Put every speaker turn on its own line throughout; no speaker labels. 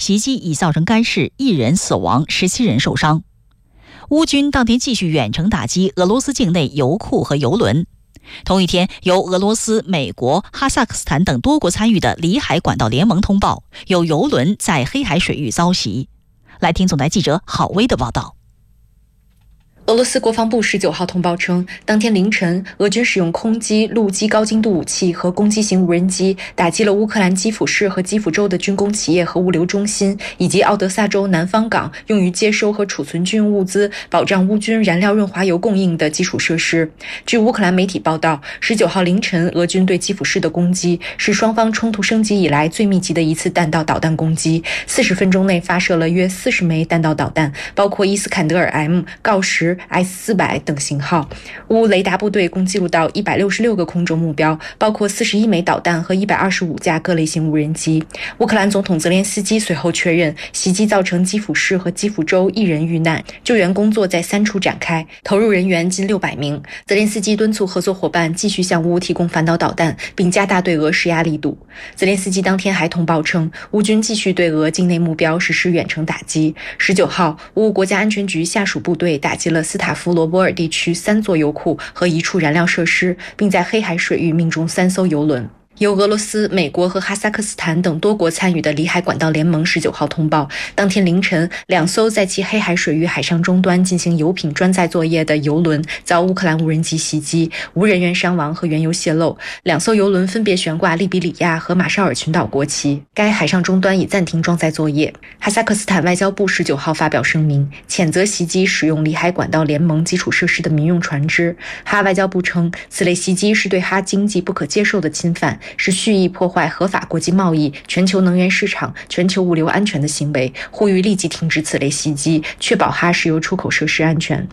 袭击已造成该市1人死亡，17人受伤。乌军当天继续远程打击俄罗斯境内油库和油轮。同一天，由俄罗斯、美国、哈萨克斯坦等多国参与的里海管道联盟通报，有油轮在黑海水域遭袭。来听总台记者郝薇的报道。
俄罗斯国防部19号通报称，当天凌晨，俄军使用空机、陆基高精度武器和攻击型无人机打击了乌克兰基辅市和基辅州的军工企业和物流中心，以及奥德萨州南方港用于接收和储存军用物资、保障乌军燃料润滑油供应的基础设施。据乌克兰媒体报道，19号凌晨，俄军对基辅市的攻击是双方冲突升级以来最密集的一次弹道导弹攻击，40分钟内发射了约40枚弹道导弹，包括伊斯坎德尔 M、锆石、S400 等型号。乌雷达部队共记录到166个空中目标，包括41枚导弹和125架各类型无人机。乌克兰总统泽连斯基随后确认，袭击造成基辅市和基辅州1人遇难，救援工作在3处展开，投入人员近600名。泽连斯基敦促合作伙伴继续向乌提供反导导弹，并加大对俄施压力度。泽连斯基当天还通报称，乌军继续对俄境内目标实施远程打击。19号，乌国家安全局下属部队打击了斯塔夫罗波尔地区3座油库和1处燃料设施，并在黑海水域命中3艘油轮。由俄罗斯、美国和哈萨克斯坦等多国参与的里海管道联盟19号通报，当天凌晨，2艘在其黑海水域海上终端进行油品专载作业的油轮遭乌克兰无人机袭击，无人员伤亡和原油泄漏。2艘油轮分别悬挂利比里亚和马绍尔群岛国旗，该海上终端已暂停装载作业。哈萨克斯坦外交部19号发表声明，谴责袭击使用里海管道联盟基础设施的民用船只。哈外交部称，此类袭击是对哈经济不可接受的侵犯，是蓄意破坏合法国际贸易、全球能源市场、全球物流安全的行为，呼吁立即停止此类袭击，确保哈石油出口设施安全。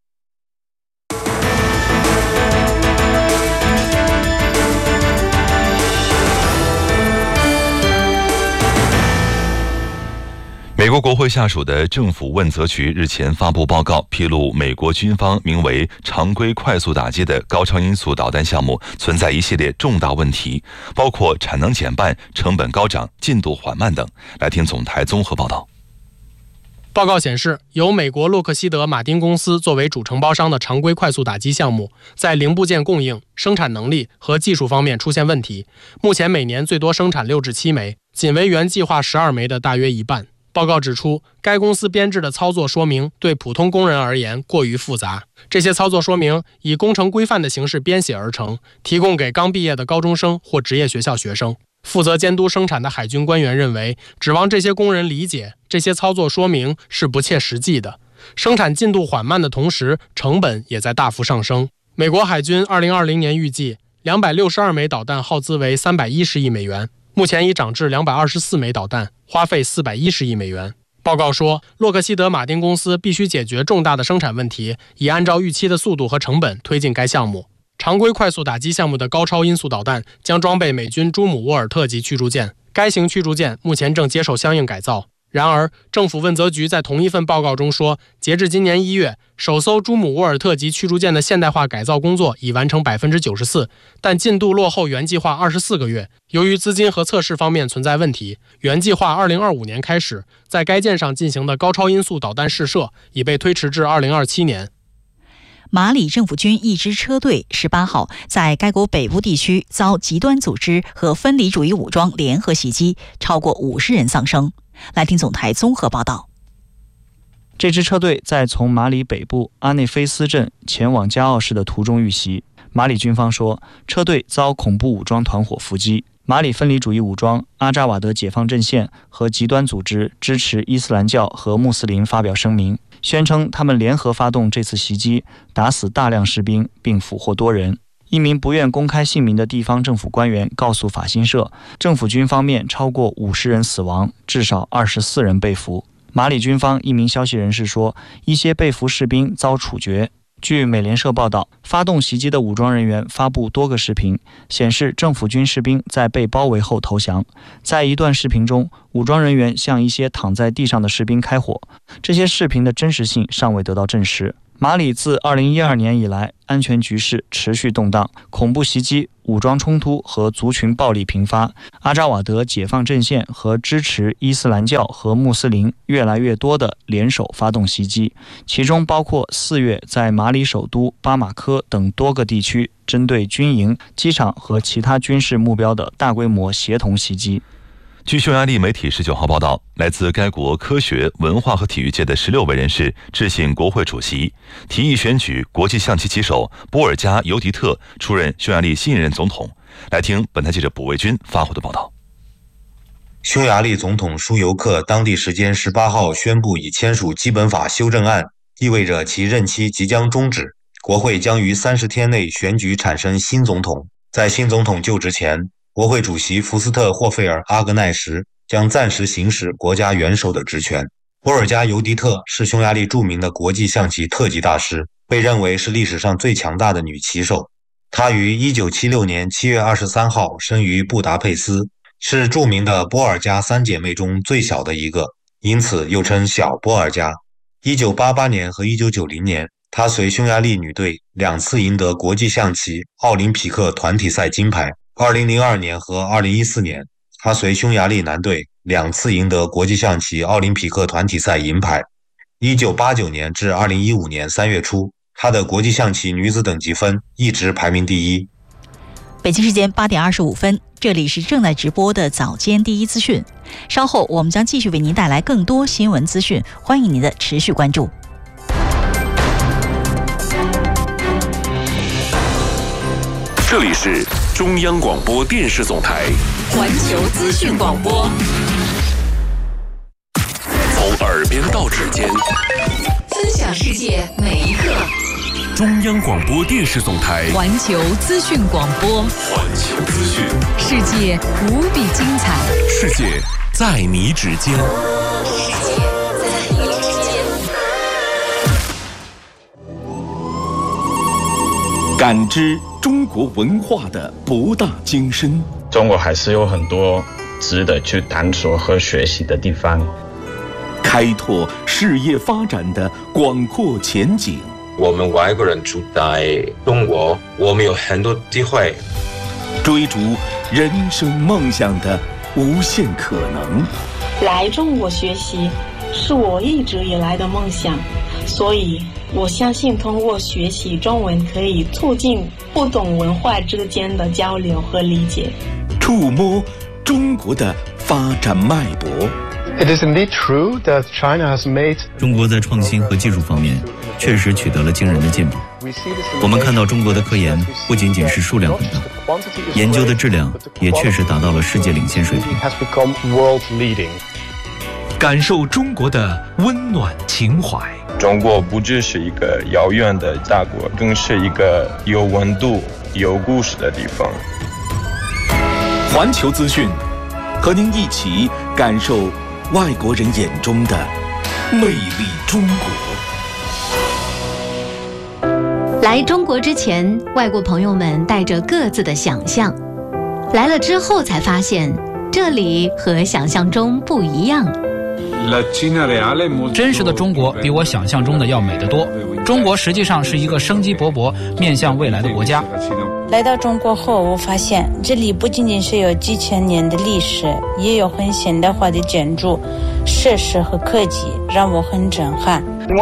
美国国会下属的政府问责局日前发布报告，披露美国军方名为常规快速打击的高超音速导弹项目存在一系列重大问题，包括产能减半、成本高涨、进度缓慢等。来听总台综合报道。
报告显示，由美国洛克希德马丁公司作为主承包商的常规快速打击项目，在零部件供应、生产能力和技术方面出现问题，目前每年最多生产6至7枚，仅为原计划12枚的大约一半。报告指出，该公司编制的操作说明对普通工人而言过于复杂。这些操作说明以工程规范的形式编写而成，提供给刚毕业的高中生或职业学校学生。负责监督生产的海军官员认为，指望这些工人理解这些操作说明是不切实际的。生产进度缓慢的同时，成本也在大幅上升。美国海军2020年预计262枚导弹耗资为310亿美元，目前已涨至224枚导弹，花费410亿美元。报告说，洛克希德马丁公司必须解决重大的生产问题，以按照预期的速度和成本推进该项目。常规快速打击项目的高超音速导弹将装备美军朱姆沃尔特级驱逐舰，该型驱逐舰目前正接受相应改造。然而，政府问责局在同一份报告中说，截至今年1月，首艘朱姆沃尔特级驱逐舰的现代化改造工作已完成94%，但进度落后原计划24个月。由于资金和测试方面存在问题，原计划2025年开始在该舰上进行的高超音速导弹试射已被推迟至2027年。
马里政府军一支车队18号在该国北部地区遭极端组织和分离主义武装联合袭击，超过50人丧生。来听总台综合报道。
这支车队在从马里北部阿内菲斯镇前往加奥市的途中遇袭。马里军方说，车队遭恐怖武装团伙伏击。马里分离主义武装阿扎瓦德解放阵线和极端组织支持伊斯兰教和穆斯林发表声明，宣称他们联合发动这次袭击，打死大量士兵并俘获多人。一名不愿公开姓名的地方政府官员告诉法新社，政府军方面超过50人死亡，至少24人被俘。马里军方一名消息人士说，一些被俘士兵遭处决。据美联社报道，发动袭击的武装人员发布多个视频，显示政府军士兵在被包围后投降。在一段视频中，武装人员向一些躺在地上的士兵开火。这些视频的真实性尚未得到证实。 马里自2012年以来，安全局势持续动荡，恐怖袭击、武装冲突和族群暴力频发。阿扎瓦德解放阵线和支持伊斯兰教和穆斯林越来越多的联手发动袭击，其中包括4月在马里首都巴马科等多个地区针对军营、机场和其他军事目标的大规模协同袭击。
据匈牙利媒体19号报道，来自该国科学、文化和体育界的16位人士致信国会主席，提议选举国际象棋棋手波尔加·尤迪特出任匈牙利新一任总统。来听本台记者卜卫军发回的报道。
匈牙利总统舒尤克当地时间18号宣布已签署基本法修正案，意味着其任期即将终止，国会将于30天内选举产生新总统。在新总统就职前，国会主席福斯特·霍费尔·阿格奈什将暂时行使国家元首的职权。波尔加·尤迪特是匈牙利著名的国际象棋特级大师，被认为是历史上最强大的女棋手。她于1976年7月23号生于布达佩斯，是著名的波尔加三姐妹中最小的一个，因此又称小波尔加。1988年和1990年，她随匈牙利女队2次赢得国际象棋奥林匹克团体赛金牌。2002年和2014年，她随匈牙利男队2次赢得国际象棋奥林匹克团体赛银牌。1989年至2015年3月初，她的国际象棋女子等级分一直排名第一。
北京时间8点25分，这里是正在直播的早间第一资讯。稍后我们将继续为您带来更多新闻资讯，欢迎您的持续关注。
这里是中央广播电视总台
环球资讯广播，
从耳边到指尖，
分享世界每一刻。
中央广播电视总台
环球资讯广播，
环球资讯，
世界无比精彩，
世界在你指尖，
世界在你指尖。
感知中国文化的博大精深，
中国还是有很多值得去探索和学习的地方，
开拓事业发展的广阔前景。
我们外国人住在中国，我们有很多机会
追逐人生梦想的无限可能。
来中国学习是我一直以来的梦想，所以我相信通过学习中文可以促进不同文化之间的交流和理解，
触摸中国的发展脉搏。
It is indeed true that China has made
中国在创新和技术方面确实取得了惊人的进步。我们看到中国的科研不仅仅是数量很大，研究的质量也确实达到了世界领先水平。
感受中国的温暖情怀。
中国不只是一个遥远的大国，更是一个有温度、有故事的地方。
环球资讯，和您一起感受外国人眼中的魅力中国。
来中国之前，外国朋友们带着各自的想象，来了之后才发现，这里和想象中不一样。
真实的中国比我想象中的要美得多。中国实际上是一个生机勃勃、面向未来的国家。
来到中国后，我发现这里不仅仅是有几千年的历史，也有很现代化的建筑、设施和科技，让我很震撼。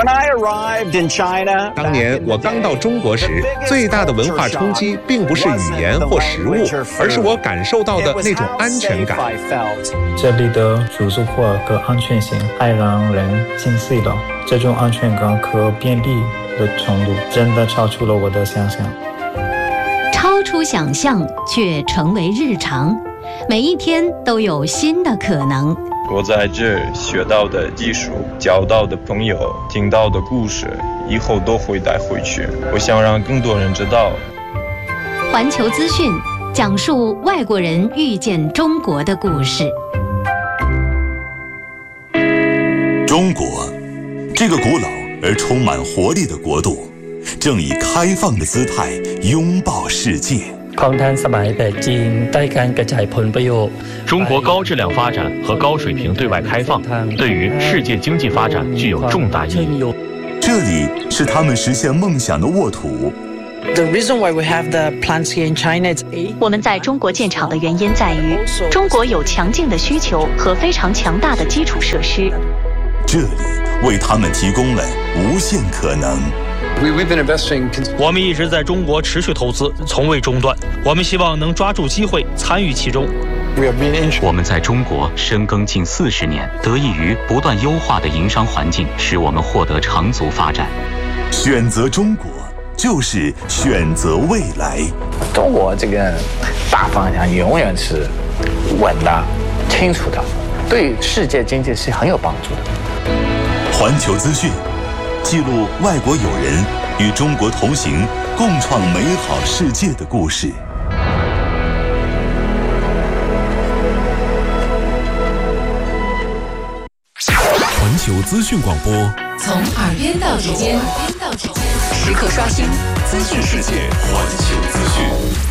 当年我刚到中国时，最大的文化冲击并不是语言或食物，而是我感受到的那种安全感。
这里的组织化和安全性太让人心碎了，这种安全感和便利的程度真的超出了我的想象。
超出想象却成为日常，每一天都有新的可能。
我在这学到的技术、交到的朋友、听到的故事，以后都会带回去。我想让更多人知道。
环球资讯讲述外国人遇见中国的故事。
中国，这个古老而充满活力的国度，正以开放的姿态拥抱世界。
中国高质量发展和高水平对外开放，对于世界经济发展具有重大意义。
这里是他们实现梦想的沃土。
我们在中国建厂的原因在于，中国有强劲的需求和非常强大的基础设施。
这里为他们提供了无限可能。
我们一直在中国持续投资，从未中断。我们希望能抓住机会，参与其中。
我们在中国深耕近40年，得益于不断优化的营商环境，使我们获得长足发展。
选择中国，就是选择未来。
中国这个大方向永远是稳的、清楚的，对世界经济是很有帮助的。
环球资讯记录外国友人与中国同行，共创美好世界的故事。
环球资讯广播，
从耳边到指尖，时刻刷新资讯世界。
环球资讯。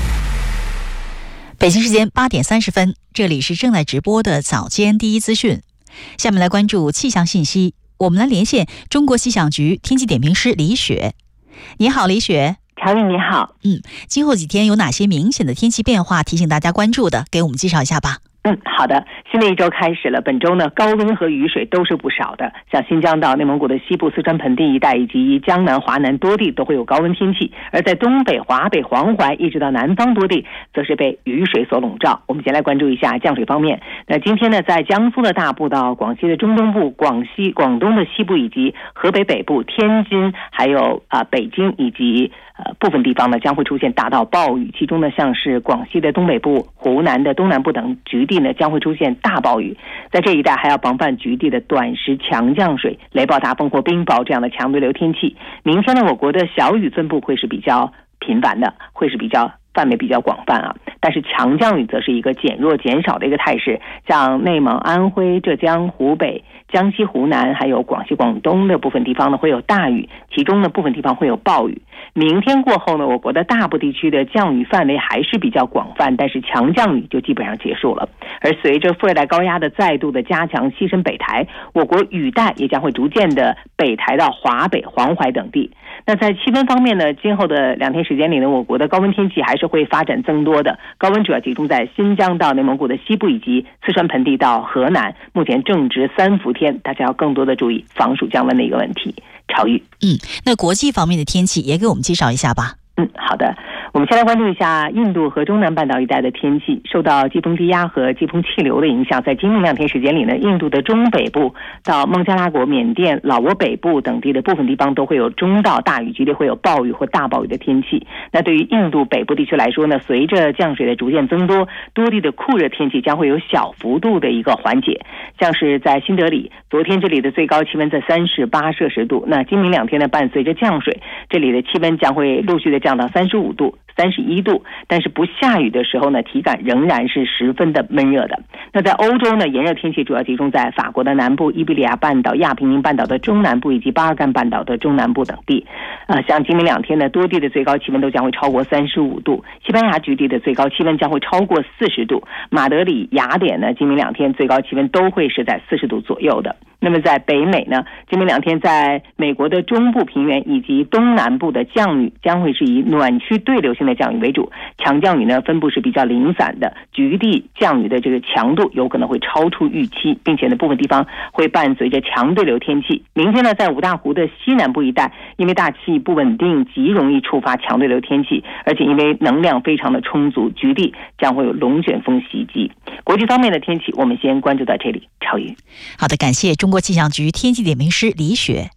北京时间8点30分，这里是正在直播的早间第一资讯。下面来关注气象信息。我们来连线中国气象局天气点评师李雪。你好，李雪。
乔宇，你好。
今后几天有哪些明显的天气变化提醒大家关注的？给我们介绍一下吧。
好的，新的一周开始了。本周呢，高温和雨水都是不少的，像新疆到内蒙古的西部、四川盆地一带以及江南、华南多地都会有高温天气，而在东北、华北、黄淮一直到南方多地，则是被雨水所笼罩。我们先来关注一下降水方面。那今天呢，在江苏的大部到广西的中东部、广东的西部以及河北北部、天津，还有北京以及部分地方呢，将会出现大到暴雨，其中呢，像是广西的东北部、湖南的东南部等局地呢，将会出现大暴雨。在这一带还要防范局地的短时强降水、雷暴大风或冰雹这样的强对流天气。明天呢，我国的小雨分布会是比较频繁的，会是比较范围比较广泛啊，但是强降雨则是一个减弱减少的一个态势。像内蒙、安徽、浙江、湖北、江西、湖南还有广西、广东的部分地方呢会有大雨，其中呢部分地方会有暴雨。明天过后呢，我国的大部地区的降雨范围还是比较广泛，但是强降雨就基本上结束了。而随着副热带高压的再度的加强西伸北抬，我国雨带也将会逐渐的北抬到华北、黄淮等地。那在气温方面呢，今后的2天时间里呢，我国的高温天气还是会发展增多的，高温主要集中在新疆到内蒙古的西部以及四川盆地到河南，目前正值3伏天，大家要更多的注意防暑降温的一个问题。超宇，
那国际方面的天气也给我们介绍一下吧。
好的，我们先来关注一下印度和中南半岛一带的天气。受到季风低压和季风气流的影响，在今明2天时间里呢，印度的中北部到孟加拉国、缅甸、老挝北部等地的部分地方都会有中到大雨，局地会有暴雨或大暴雨的天气。那对于印度北部地区来说呢，随着降水的逐渐增多，多地的酷热天气将会有小幅度的一个缓解。像是在新德里，昨天这里的最高气温在38摄氏度，那今明2天呢，伴随着降水，这里的气温将会陆续的降到35度、31度，但是不下雨的时候呢，体感仍然是十分的闷热的。那在欧洲呢，炎热天气主要集中在法国的南部、伊比利亚半岛、亚平宁半岛的中南部以及巴尔干半岛的中南部等地。像今明2天呢，多地的最高气温都将会超过35度，西班牙局地的最高气温将会超过40度，马德里、雅典呢，今明2天最高气温都会是在40度左右的。那么在北美呢，今明2天在美国的中部平原以及东南部的降雨将会是以暖区对流性的降雨为主，强降雨呢分布是比较零散的，局地降雨的这个强度有可能会超出预期，并且呢部分地方会伴随着强对流天气。明天呢，在五大湖的西南部一带，因为大气不稳定，极容易触发强对流天气，而且因为能量非常的充足，局地将会有龙卷风袭击。国际方面的天气，我们先关注到这里。超宇，
好的，感谢中国气象局天气点评师李雪。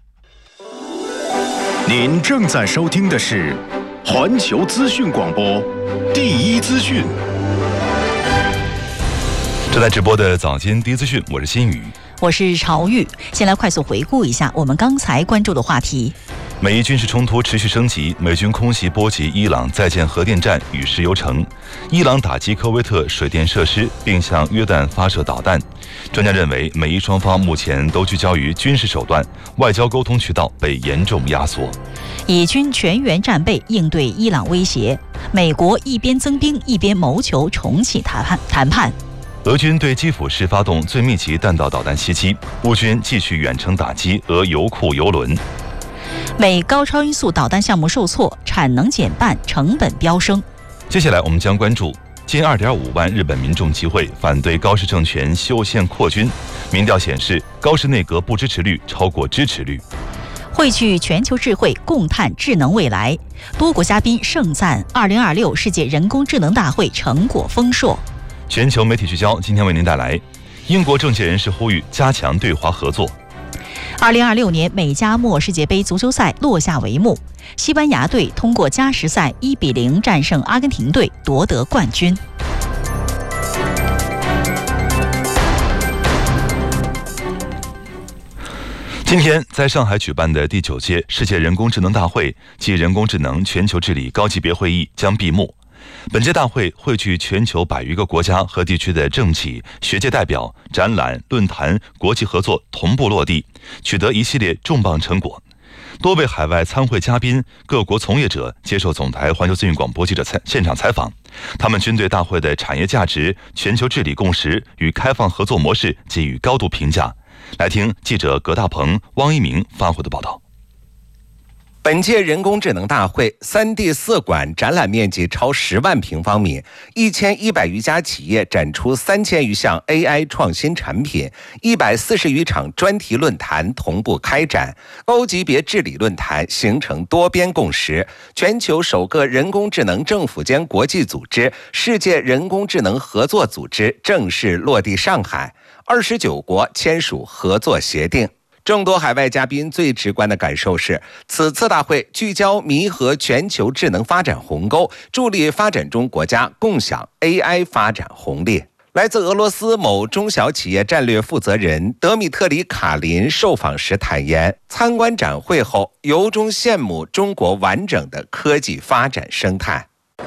您正在收听的是环球资讯广播第一资讯。
正在直播的早间第一资讯，我是新宇，
我是朝玉。先来快速回顾一下我们刚才关注的话题。
美伊军事冲突持续升级，美军空袭波及伊朗在建核电站与石油城，伊朗打击科威特水电设施，并向约旦发射导弹。专家认为，美伊双方目前都聚焦于军事手段，外交沟通渠道被严重压缩。
以军全员战备应对伊朗威胁，美国一边增兵一边谋求重启谈判。
俄军对基辅市发动最密集弹道导弹袭击，乌军继续远程打击俄油库油轮。
美高超音速导弹项目受挫，产能减半，成本飙升。
接下来我们将关注近2.5万日本民众集会反对高市政权修宪扩军，民调显示高市内阁不支持率超过支持率。
汇聚全球智慧，共探智能未来。多国嘉宾盛赞2026世界人工智能大会成果丰硕。
全球媒体聚焦今天为您带来：英国政界人士呼吁加强对华合作。
2026年美加墨世界杯足球赛落下帷幕，西班牙队通过加时赛1-0战胜阿根廷队，夺得冠军。
今天在上海举办的第9届世界人工智能大会暨人工智能全球治理高级别会议将闭幕。本届大会汇聚全球100余个国家和地区的政企、学界代表，展览、论坛、国际合作同步落地，取得一系列重磅成果。多位海外参会嘉宾、各国从业者接受总台环球资讯广播记者现场采访，他们均对大会的产业价值、全球治理共识与开放合作模式给予高度评价。来听记者葛大鹏、汪一鸣发回的报道。
本届人工智能大会3D 4馆展览面积超10万平方米，1100余家企业展出3000余项 AI 创新产品，140余场专题论坛同步开展，高级别治理论坛形成多边共识。全球首个人工智能政府间国际组织——世界人工智能合作组织正式落地上海，29国签署合作协定。众多海外嘉宾最直观的感受是，此次大会聚焦弥合全球智能发展鸿沟，助力发展中国家共享 AI 发展红利。来自俄罗斯某中小企业战略负责人德米特里·卡林受访时坦言，参观展会后由衷羡慕中国完整的科技发展生态。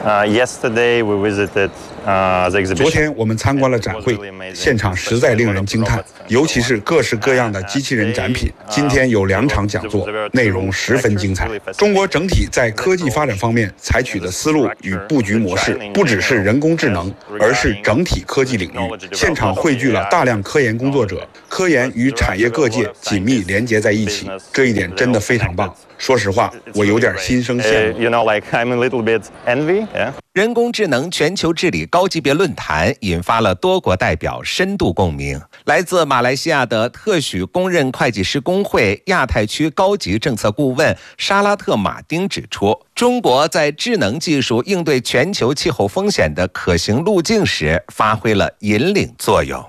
昨天我们参观了展会，现场实在令人惊叹，尤其是各式各样的机器人展品。今天有2场讲座，内容十分精彩。中国整体在科技发展方面采取的思路与布局模式，不只是人工智能，而是整体科技领域。现场汇聚了大量科研工作者，科研与产业各界紧密连接在一起，这一点真的非常棒。说实话，我有点心生羡慕。
人工智能全球治理高级别论坛引发了多国代表深度共鸣。来自马来西亚的特许公认会计师工会亚太区高级政策顾问沙拉特·马丁指出，中国在智能技术应对全球气候风险的可行路径时发挥了引领作用。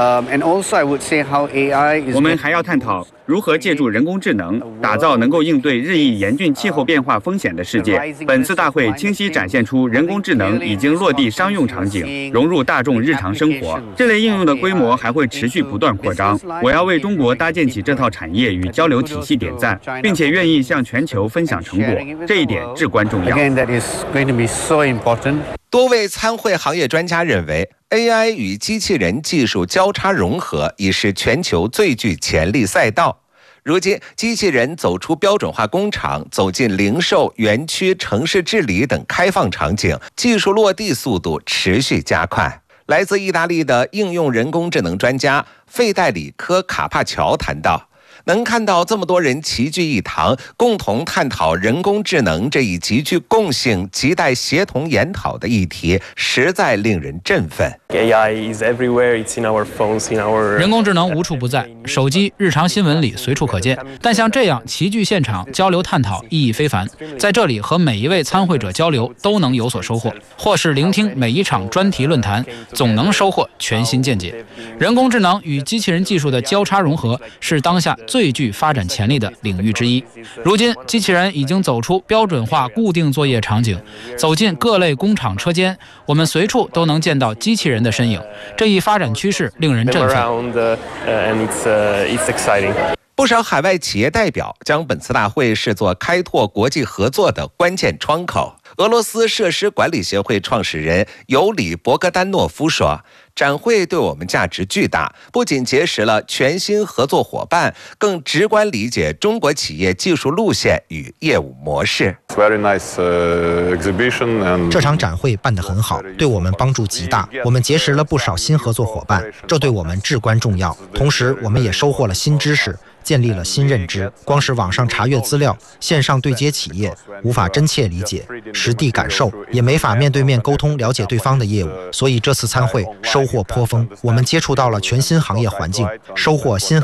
我们还要探讨如何借助人工智能打造能够应对日益严峻气候变化风险的世界。本次大会清晰展现出人工智能已经落地商用场景，融入大众日常生活，这类应用的规模还会持续不断扩张。我要为中国搭建起这套产业与交流体系点赞，并且愿意向全球分享成果，这一点至关重要。
多位参会行业专家认为， AI 与机器人技术交叉融合已是全球最具潜力赛道。如今，机器人走出标准化工厂，走进零售、园区、城市治理等开放场景，技术落地速度持续加快。来自意大利的应用人工智能专家费代里科·卡帕乔谈到，能看到这么多人齐聚一堂，共同探讨人工智能这一极具共性、亟待协同研讨的议题，实在令人振奋。
人工智能无处不在，手机、日常新闻里随处可见。但像这样齐聚现场交流探讨意义非凡，在这里和每一位参会者交流都能有所收获，或是聆听每一场专题论坛，总能收获全新见解。人工智能与机器人技术的交叉融合是当下最具发展潜力的领域之一。如今，机器人已经走出标准化固定作业场景，走进各类工厂车间，我们随处都能见到机器人的身影。这一发展趋势令人振奋。
不少海外企业代表将本次大会视作开拓国际合作的关键窗口。 俄罗斯设施管理协会创始人尤里·博格丹诺夫说，展会对我们价值巨大，不仅结识了全新合作伙伴，更直观理解中国企业技术路线与业务模式。
这场展会办得很好，对我们帮助极大。我们结识了不少新合作伙伴，这对我们至关重要。同时，我们也收获了新知识，建立了新认知。光是网上查阅资料，线上对接企业，无法真切理解、实地感受，也没法面对面沟通了解对方的业务。所以这次参会收获颇丰，我们接触到了全新行业环境，收获新